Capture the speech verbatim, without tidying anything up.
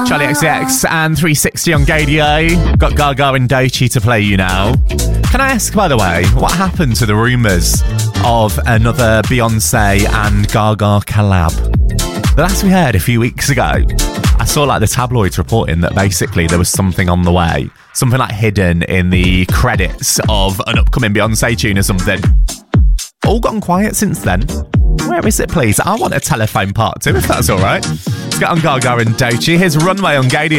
Charlie X C X and three sixty on Gadio. Got Gaga and Doechii to play you now. Can I ask, by the way, what happened to the rumours of another Beyonce and Gaga collab? The last we heard a few weeks ago, I saw like the tabloids reporting that basically there was something on the way, something like hidden in the credits of an upcoming Beyonce tune or something. All gone quiet since then. Where is it, please? I want a telephone part two, if that's all right. Let's get on Gaga and Doechii. Here's Runway on Gadio.